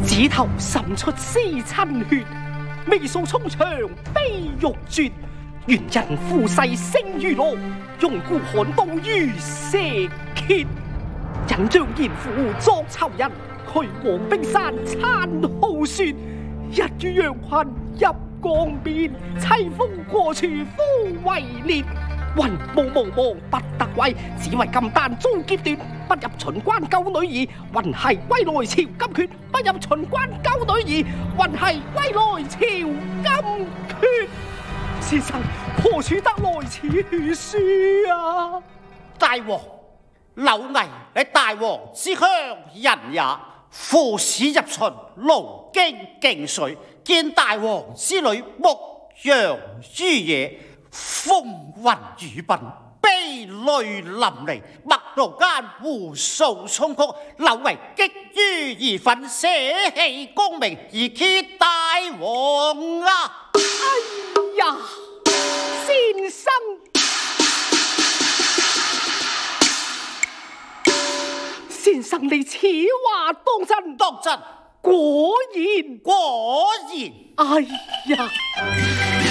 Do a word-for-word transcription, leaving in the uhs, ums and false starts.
指頭滲出絲親血，眉掃衝牆悲欲絕。原人負世聲如羅，容孤寒刀如蛇蠍。引將賢父作囚人，驅往冰山殘浩雪。一於羊群入江邊，凄風過處呼為烈。雲霧茫茫不得歸，只為金丹遭劫奪。不入秦關救女兒，雲係歸來朝金闕。不入秦關救女兒，雲係歸來朝金闕。先生何處得來此書啊？ 大王，柳毅係大王之鄉人也，父始入秦，路經涇水，見大王之女牧羊於野，風雲雨鬢，悲淚淋漓，陌路間胡訴衷曲。柳毅激於義憤，捨棄功名而揭大王啊！ 哎呀，先生，先生你此話當真？ 當真， 果然， 果然。 哎呀！